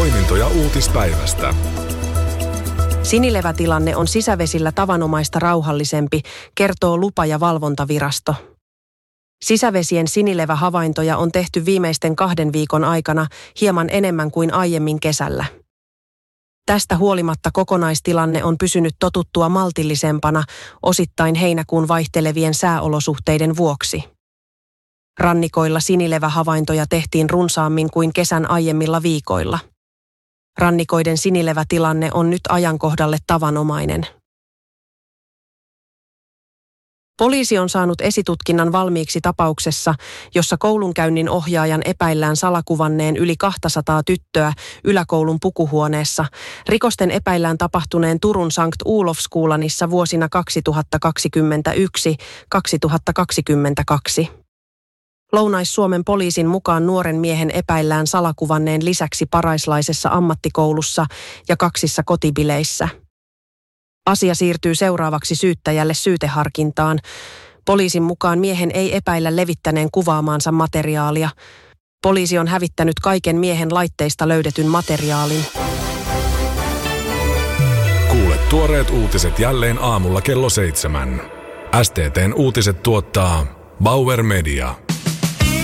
Poimintoja uutispäivästä. Sinilevätilanne on sisävesillä tavanomaista rauhallisempi, kertoo lupa- ja valvontavirasto. Sisävesien sinilevähavaintoja on tehty viimeisten 2 viikon aikana hieman enemmän kuin aiemmin kesällä. Tästä huolimatta kokonaistilanne on pysynyt totuttua maltillisempana, osittain heinäkuun vaihtelevien sääolosuhteiden vuoksi. Rannikoilla sinilevähavaintoja tehtiin runsaammin kuin kesän aiemmilla viikoilla. Rannikoiden sinilevätilanne on nyt ajankohdalle tavanomainen. Poliisi on saanut esitutkinnan valmiiksi tapauksessa, jossa koulunkäynnin ohjaajan epäillään salakuvanneen yli 200 tyttöä yläkoulun pukuhuoneessa. Rikosten epäillään tapahtuneen Turun Sankt Olofskolanissa vuosina 2021-2022. Lounais-Suomen poliisin mukaan nuoren miehen epäillään salakuvanneen lisäksi Paraislaisessa ammattikoulussa ja 2 kotibileissä. Asia siirtyy seuraavaksi syyttäjälle syyteharkintaan. Poliisin mukaan miehen ei epäillä levittäneen kuvaamaansa materiaalia. Poliisi on hävittänyt kaiken miehen laitteista löydetyn materiaalin. Kuule tuoreet uutiset jälleen aamulla kello 7. STT:n uutiset tuottaa Bauer Media.